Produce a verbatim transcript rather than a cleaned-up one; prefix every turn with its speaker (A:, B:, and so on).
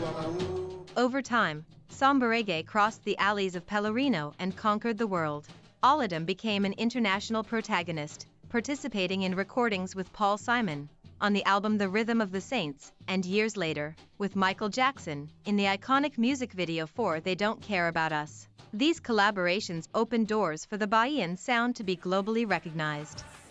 A: Over time, Samba Reggae crossed the alleys of Pelourinho and conquered the world. Aladdin became an international protagonist, participating in recordings with Paul Simon on the album The Rhythm of the Saints, and years later, with Michael Jackson in the iconic music video for They Don't Care About Us. These collaborations opened doors for the Bahian sound to be globally recognized.